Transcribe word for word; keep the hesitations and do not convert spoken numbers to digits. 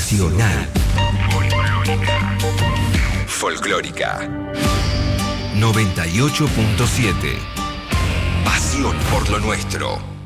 Nacional. Folclórica. Folclórica. noventa y ocho punto siete. Pasión por lo nuestro.